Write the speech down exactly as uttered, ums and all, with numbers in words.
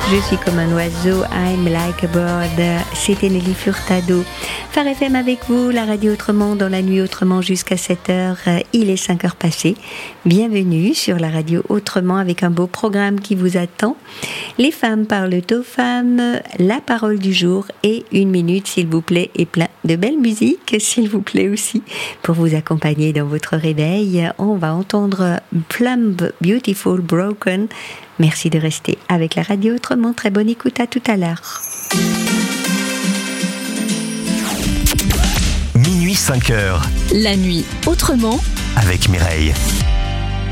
Je suis comme un oiseau, I'm like a bird. C'était Nelly Furtado. Phare F M avec vous, la radio autrement, dans la nuit autrement jusqu'à sept heures. Il est cinq heures passées. Bienvenue sur la radio autrement avec un beau programme qui vous attend. Les femmes parlent aux femmes, la parole du jour et une minute s'il vous plaît et plein de belle musique s'il vous plaît aussi pour vous accompagner dans votre réveil. On va entendre Plumb Beautiful Broken. Merci de rester avec la radio autrement. Très bonne écoute, à tout à l'heure. Minuit cinq heures. La nuit autrement avec Mireille.